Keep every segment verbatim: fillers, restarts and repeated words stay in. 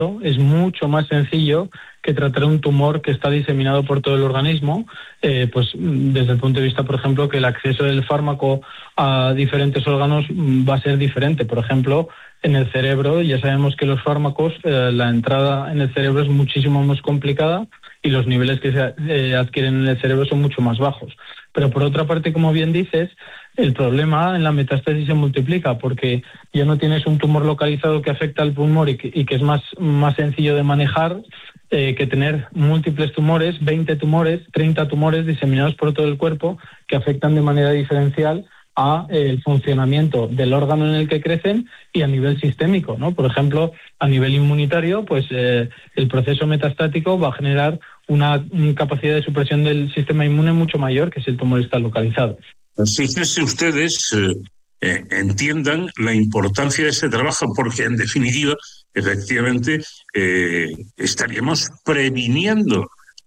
es mucho más sencillo que tratar un tumor que está diseminado por todo el organismo, eh, pues desde el punto de vista, por ejemplo, que el acceso del fármaco a diferentes órganos va a ser diferente. Por ejemplo, en el cerebro ya sabemos que los fármacos, eh, la entrada en el cerebro es muchísimo más complicada y los niveles que se eh, adquieren en el cerebro son mucho más bajos. Pero por otra parte, como bien dices, el problema en la metástasis se multiplica porque ya no tienes un tumor localizado que afecta al pulmón y que, y que es más, más sencillo de manejar eh, que tener múltiples tumores, veinte tumores, treinta tumores diseminados por todo el cuerpo que afectan de manera diferencial a eh, el funcionamiento del órgano en el que crecen y a nivel sistémico, ¿no? Por ejemplo, a nivel inmunitario, pues eh, el proceso metastático va a generar una, una capacidad de supresión del sistema inmune mucho mayor que si el tumor está localizado. Fíjense ustedes, eh, eh, entiendan la importancia de ese trabajo, porque en definitiva, efectivamente, eh, estaríamos previniendo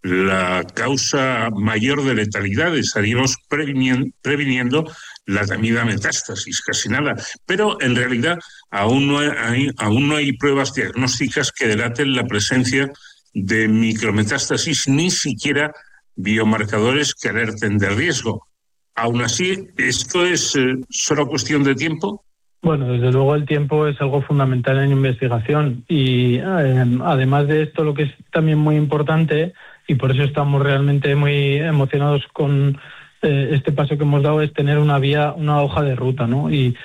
la causa mayor de letalidad, estaríamos previniendo, previniendo la temida metástasis, casi nada. Pero en realidad aún no hay, aún no hay pruebas diagnósticas que delaten la presencia de micrometástasis, ni siquiera biomarcadores que alerten de riesgo. Aún así, ¿esto es eh, solo cuestión de tiempo? Bueno, desde luego el tiempo es algo fundamental en investigación y eh, además de esto, lo que es también muy importante, y por eso estamos realmente muy emocionados con eh, este paso que hemos dado, es tener una vía, una hoja de ruta, ¿no? Y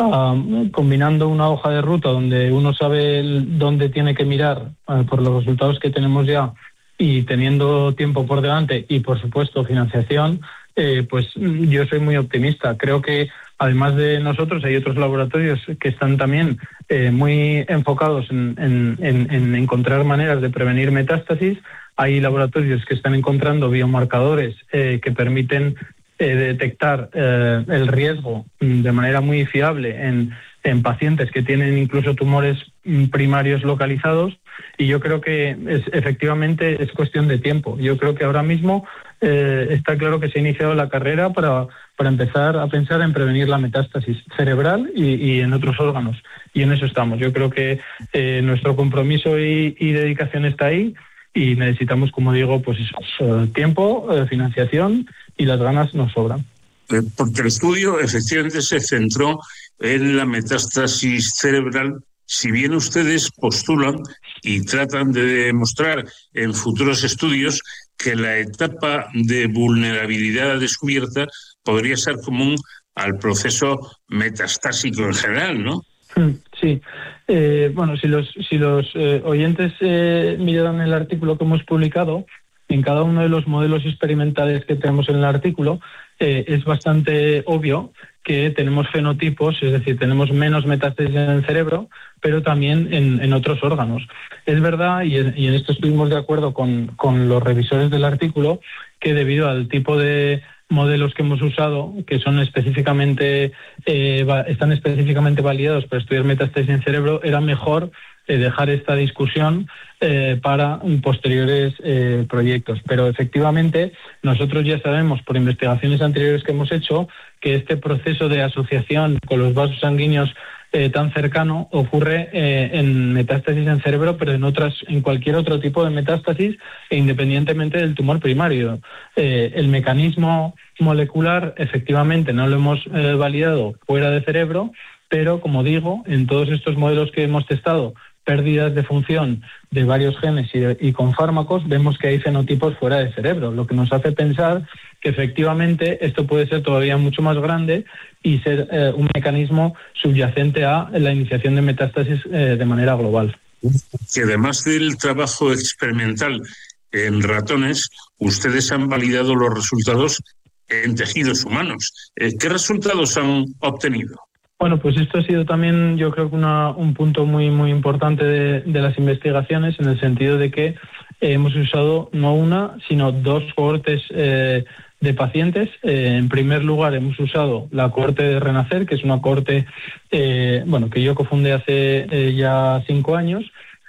uh, combinando una hoja de ruta donde uno sabe el, dónde tiene que mirar uh, por los resultados que tenemos ya y teniendo tiempo por delante y, por supuesto, financiación, eh, pues yo soy muy optimista. Creo que además de nosotros hay otros laboratorios que están también eh, muy enfocados en, en, en, en encontrar maneras de prevenir metástasis. Hay laboratorios que están encontrando biomarcadores eh, que permiten eh, detectar eh, el riesgo de manera muy fiable en, en pacientes que tienen incluso tumores primarios localizados, y yo creo que es, efectivamente es cuestión de tiempo. Yo creo que ahora mismo eh, está claro que se ha iniciado la carrera para, para empezar a pensar en prevenir la metástasis cerebral y, y en otros órganos, y en eso estamos. Yo creo que eh, nuestro compromiso y, y dedicación está ahí, y necesitamos, como digo, pues eso, tiempo, eh, financiación, y las ganas nos sobran. Porque el estudio efectivamente se centró en la metástasis cerebral. Si bien ustedes postulan y tratan de demostrar en futuros estudios que la etapa de vulnerabilidad descubierta podría ser común al proceso metastásico en general, ¿no? Sí. Eh, bueno, si los, si los eh, oyentes eh, miraran el artículo que hemos publicado, en cada uno de los modelos experimentales que tenemos en el artículo, eh, es bastante obvio que tenemos fenotipos, es decir, tenemos menos metástasis en el cerebro, pero también en, en otros órganos. Es verdad, y en, y en esto estuvimos de acuerdo con, con los revisores del artículo, que debido al tipo de modelos que hemos usado, que son específicamente eh, están específicamente validados para estudiar metástasis en cerebro, era mejor eh, dejar esta discusión eh, para posteriores eh, proyectos. Pero efectivamente nosotros ya sabemos por investigaciones anteriores que hemos hecho que este proceso de asociación con los vasos sanguíneos Eh, tan cercano ocurre eh, en metástasis en cerebro, pero en otras, en cualquier otro tipo de metástasis, e independientemente del tumor primario. Eh, el mecanismo molecular efectivamente no lo hemos eh, validado fuera de cerebro, pero como digo, en todos estos modelos que hemos testado, pérdidas de función de varios genes y, de, y con fármacos, vemos que hay fenotipos fuera de cerebro, lo que nos hace pensar que efectivamente esto puede ser todavía mucho más grande y ser eh, un mecanismo subyacente a la iniciación de metástasis eh, de manera global. Que además del trabajo experimental en ratones, ustedes han validado los resultados en tejidos humanos. ¿Qué resultados han obtenido? Bueno, pues esto ha sido también, yo creo que una, un punto muy muy importante de, de las investigaciones, en el sentido de que eh, hemos usado no una, sino dos cohortes eh, de pacientes. Eh, en primer lugar, hemos usado la cohorte de Renacer, que es una cohorte eh, bueno, que yo cofundé hace eh, ya cinco años,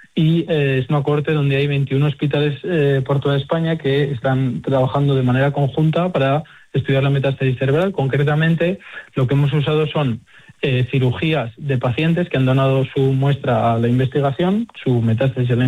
y eh, es una cohorte donde hay veintiún hospitales eh, por toda España que están trabajando de manera conjunta para estudiar la metástasis cerebral. Concretamente, lo que hemos usado son eh, cirugías de pacientes que han donado su muestra a la investigación, su metástasis a la